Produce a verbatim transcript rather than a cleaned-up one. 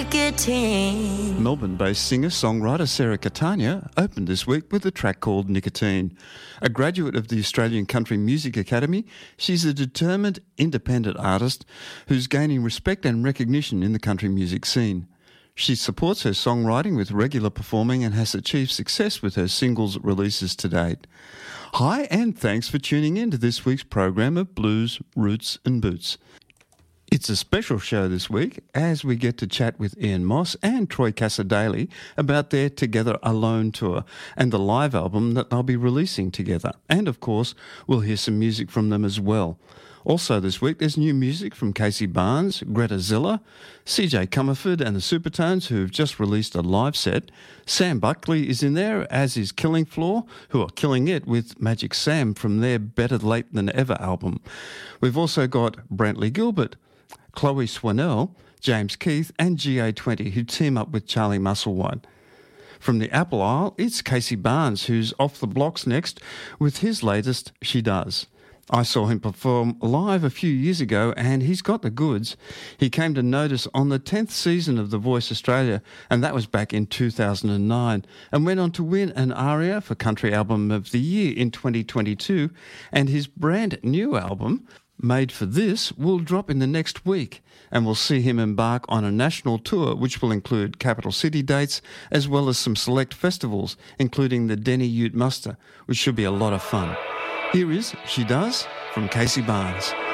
Nicotine. Melbourne-based singer-songwriter Sarah Catania opened this week with a track called Nicotine. A graduate of the Australian Country Music Academy, she's a determined, independent artist who's gaining respect and recognition in the country music scene. She supports her songwriting with regular performing and has achieved success with her singles releases to date. Hi, and thanks for tuning in to this week's program of Blues, Roots and Boots. It's a special show this week as we get to chat with Ian Moss and Troy Cassar-Daley about their Together Alone tour and the live album that they'll be releasing together. And of course, we'll hear some music from them as well. Also this week, there's new music from Casey Barnes, Greta Zilla, C J Comerford and the Supertones, who've just released a live set. Sam Buckley is in there, as is Killing Floor, who are killing it with Magic Sam from their Better Late Than Ever album. We've also got Brantley Gilbert, Chloe Swanell, James Keith and G A twenty, who team up with Charlie Musselwhite. From the Apple Isle, it's Casey Barnes, who's off the blocks next with his latest She Does. I saw him perform live a few years ago and he's got the goods. He came to notice on the tenth season of The Voice Australia, and that was back in two thousand nine, and went on to win an ARIA for Country Album of the Year in twenty twenty-two, and his brand new album, Made for This, will drop in the next week, and we'll see him embark on a national tour which will include capital city dates as well as some select festivals, including the Denny Ute Muster, which should be a lot of fun. Here is She Does from Casey Barnes.